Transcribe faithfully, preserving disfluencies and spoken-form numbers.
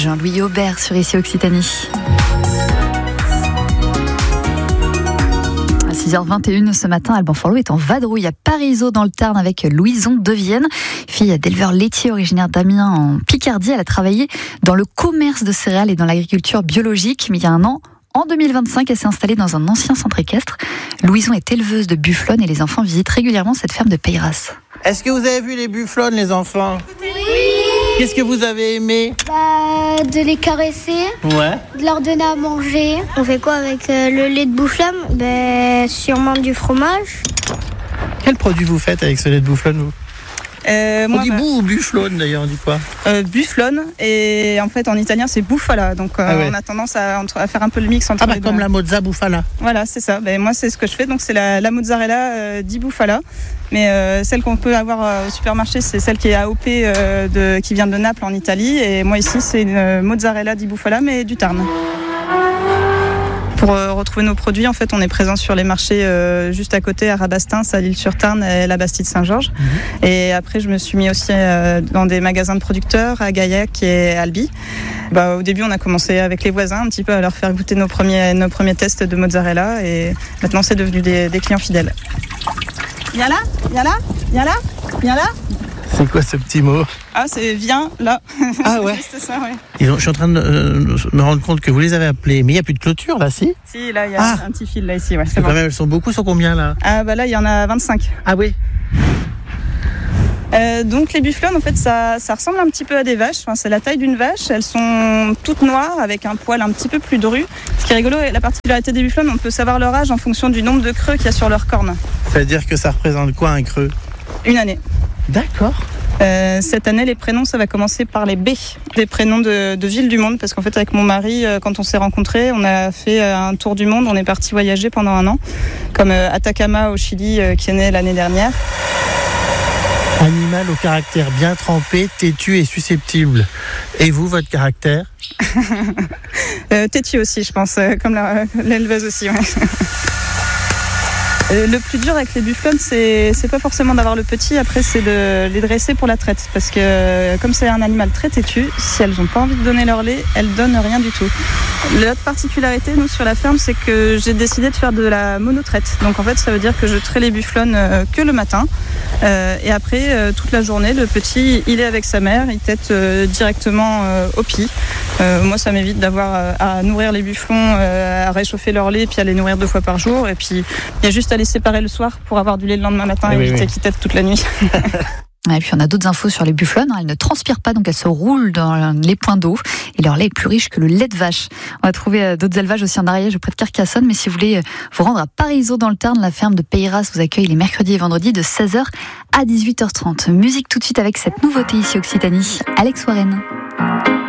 Jean-Louis Aubert sur Ici Occitanie. À six heures vingt et une ce matin, Alban Forlot est en vadrouille à Parisot dans le Tarn avec Louison Devienne, fille d'éleveur laitier originaire d'Amiens en Picardie. Elle a travaillé dans le commerce de céréales et dans l'agriculture biologique, mais il y a un an, en deux mille vingt-cinq, elle s'est installée dans un ancien centre équestre. Louison est éleveuse de bufflonnes et les enfants visitent régulièrement cette ferme de Peyras. Est-ce que vous avez vu les bufflonnes, les enfants ? Oui. Qu'est-ce que vous avez aimé ? Bah, de les caresser, Ouais. de leur donner à manger. On fait quoi avec euh, le lait de bufflonne ? Bah, sûrement du fromage. Quel produit vous faites avec ce lait de bufflonne, vous ? Euh, On moi, dit bah, boue ou bufflonne d'ailleurs, on dit quoi ? euh, bufflone, et en fait en italien c'est bufala, donc euh, Ah ouais. on a tendance à, entre- à faire un peu le mix entre Ah bah les comme deux. la mozza bufala. Voilà, c'est ça. Ben, moi c'est ce que je fais, donc c'est la, la mozzarella euh, di bufala, mais euh, celle qu'on peut avoir euh, au supermarché c'est celle qui est A O P euh, de, qui vient de Naples en Italie, et moi ici c'est une euh, mozzarella di bufala mais du Tarn. Pour euh, retrouver nos produits, en fait, on est présent sur les marchés euh, juste à côté, à Rabastens, à l'Île-sur-Tarn et la Bastide Saint-Georges. Mmh. Et après, je me suis mis aussi euh, dans des magasins de producteurs à Gaillac et Albi. Bah, au début, on a commencé avec les voisins un petit peu à leur faire goûter nos premiers, nos premiers tests de mozzarella, et maintenant, c'est devenu des, des clients fidèles. Viens là, viens là, viens là, viens là. C'est quoi ce petit mot ? Ah, c'est viens là. Ah ouais. C'est ça, ouais. Ils ont- Je suis en train de euh, me rendre compte que vous les avez appelés, mais il n'y a plus de clôture là, si ? Si, là, il y a Ah. un petit fil là ici, ouais, c'est Quand bon. même, elles sont beaucoup, sont combien là ? Ah, bah là, il y en a vingt-cinq. Ah oui. Euh, donc les bufflonnes, en fait, ça, ça ressemble un petit peu à des vaches. Enfin, c'est la taille d'une vache. Elles sont toutes noires avec un poil un petit peu plus dru. Ce qui est rigolo, la particularité des bufflonnes, on peut savoir leur âge en fonction du nombre de creux qu'il y a sur leurs cornes. C'est-à-dire que ça représente quoi un creux ? Une année. D'accord. Euh, cette année, les prénoms, ça va commencer par les B, des prénoms de, de villes du monde. Parce qu'en fait, avec mon mari, euh, quand on s'est rencontrés, on a fait euh, un tour du monde. On est parti voyager pendant un an, comme euh, Atacama au Chili, euh, qui est né l'année dernière. Animal au caractère bien trempé, têtu et susceptible. Et vous, votre caractère ? euh, Têtu aussi, je pense, euh, comme la, l'éleveuse aussi, ouais. Euh, Le plus dur avec les bufflonnes, c'est, c'est pas forcément d'avoir le petit, après c'est de les dresser pour la traite. Parce que euh, comme c'est un animal très têtu, si elles n'ont pas envie de donner leur lait, elles donnent rien du tout. L'autre particularité, nous, sur la ferme, c'est que j'ai décidé de faire de la monotraite. Donc en fait, ça veut dire que je traite les bufflonnes euh, que le matin. Euh, et après, euh, toute la journée, le petit, il est avec sa mère, il tète euh, directement euh, au pied. Euh, moi, ça m'évite d'avoir euh, à nourrir les bufflons, euh, à réchauffer leur lait, puis à les nourrir deux fois par jour. Et puis, il y a juste à les séparer le soir pour avoir du lait le lendemain matin et Oui, éviter oui. qu'ils tètent toute la nuit. Et puis on a d'autres infos sur les bufflonnes. Elles ne transpirent pas, donc elles se roulent dans les points d'eau. Et leur lait est plus riche que le lait de vache. On va trouver d'autres élevages aussi en Ariège, auprès de Carcassonne. Mais si vous voulez vous rendre à Parisot dans le Tarn, la ferme de Peyras vous accueille les mercredis et vendredis de seize heures à dix-huit heures trente. Musique tout de suite avec cette nouveauté ici Occitanie. Alex Warren.